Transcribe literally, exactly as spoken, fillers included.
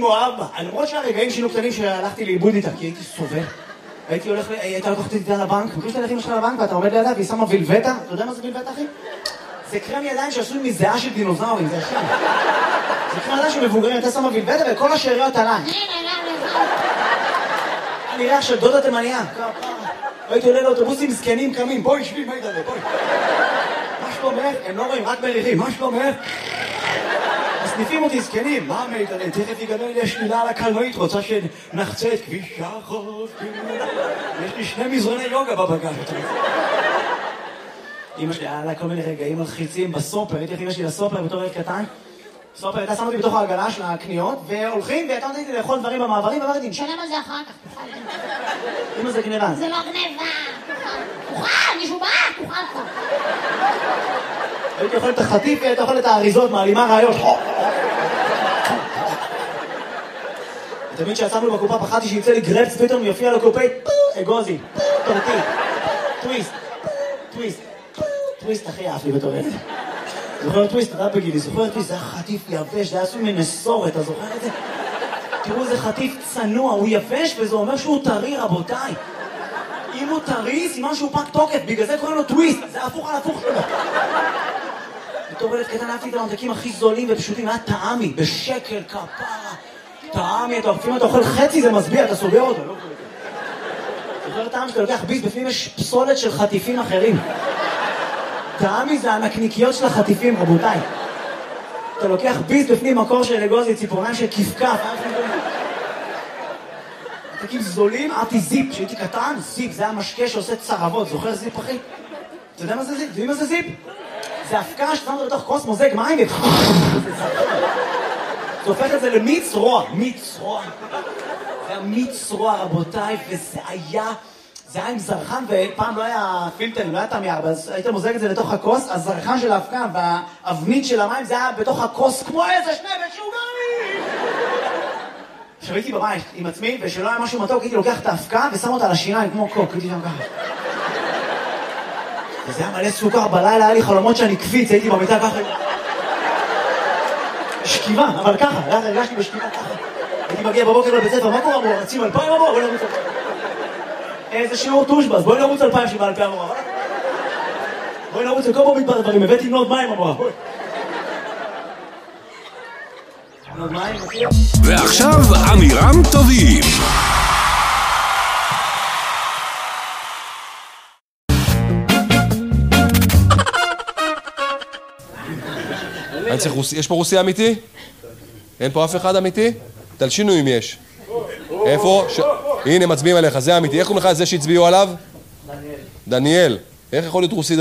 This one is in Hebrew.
כמו אבא. למרות שהרגעים שינו קטנים שהלכתי לאיבוד איתה, כי הייתי סובל. הייתי הולך, הייתה לקחת איתה לבנק, מבקש ללכת אמא שלך לבנק ואתה עומד לידה והיא שמה וילבטה. אתה יודע מה זה וילבטה, אחי? זה קרם ידיים שעשוי מזיעה של דינוזאורים, זה השם. זה קרם ידיים של מבוגרים, אתה שמה וילבטה וכל השאריות עליי. אני ריח של דודה תימניה. הייתי עולה לאוטובוסים זקנים קמים, בואי שבי, מה ידעה, בואי. מה שלומך? הם לא רואים, רק מריחים, מה שלומך? מסניפים אותי זקנים, מה מידע, תכף יגדל לי השלילה על הקלנועית, רוצה שנחצה את כביש החוף. יש לי שני מזרוני יוגה בבגז. אמא שלי, היה לה כל מיני רגעים מלחיצים בסופר, הייתי הכי אמא שלי לסופר בתור ילד קטן. סופר הייתה שמה אותי בתוך העגלה של הקניות, והולכים והייתה נותנת לי לאכול דברים במעברים, ואמרתי, נשלם על זה אחר כך, תוכל. אמא זה גניבה. זה לא גניבה, תוכל, מישהו בא, תוכל פה. הייתי אוכל את החטיף והייתי אוכל את האריזות, מעלימה רעיות. תמיד שיצאנו בקופה פחדתי שיצא לי גרפס פתאום יופיע לקופי אגוזי, טורטי, טוויסט, טוויסט, טוויסט הכי אהב לי בתור ילד. זוכר טוויסט, אתה בגילי, זוכר טוויסט, זה היה חטיף יבש, זה היה עשוי מנסורת, אתה זוכר את זה? תראו, זה חטיף צנוע, הוא יבש וזה אומר שהוא טרי, רבותיי. אם הוא טרי, סימן שהוא פג תוקף, בגלל זה קוראים לו טוויסט, זה הפוך על הפוך שלו. בתור ילד קטן אהבתי את הממתקים הכי זולים ופשוטים, היה טעמי, בשקל, כפרה. טעמי, אתה אוכפים, אתה אוכל חצי, זה מסביע, אתה סוגר אותו, לא קוראים. זוכר טעם שאתה לוקח ביס, בפנים יש פסולת של חטיפים אחרים. טעמי זה הנקניקיות של החטיפים, רבותיי. אתה לוקח ביס בפנים מקור של אגוזי, ציפורניים של כפכף. ממתקים זולים, אהבתי זיפ, כשהייתי קטן, זיפ, זה היה משקה שעושה צרבות, זוכר זיפ אחי? אתה יודע מה זה זיפ? אתה יודע מה זה זיפ? זה הפקה ששמת בתוך כוס מוזג מים ו... זה הופך את זה למיץ רוע, מיץ רוע. זה היה מיץ רוע, רבותיי, וזה היה... זה היה עם זרחן, ופעם לא היה פילטר, לא היה תמי ארבע, אז היית מוזג את זה לתוך הכוס, הזרחן של ההפקה והאבנית של המים, זה היה בתוך הכוס כמו איזה שני משוגעים! עכשיו הייתי בבית עם עצמי, ושלא היה משהו מתוק, הייתי לוקח את ההפקה ושם אותה על השיניים כמו קוק, הייתי שם ככה. וזה היה מלא סוכר, בלילה היה לי חלומות שאני קפיץ, הייתי במיטה ככה. שכיבה, אבל ככה, הרגשתי בשכיבה ככה. הייתי מגיע בבוקר לבית ספר, מה קורה בו? רצים אלפיים אמור, בואי נרוץ אלפיים. איזה שיעור טושבס, בואי נרוץ אלפיים שבעה אלפיים אמור. בואי נרוץ לכל בו מתבר דברים, הבאתי נוד מים אמורה, בואי. נוד מים, נתחיל. ועכשיו אמירם טובים. יש פה רוסי אמיתי? אין פה אף אחד אמיתי? תלשינו אם יש. איפה? הנה מצביעים עליך, זה אמיתי. איך קוראים לך זה שהצביעו עליו? דניאל. דניאל. איך יכול להיות רוסי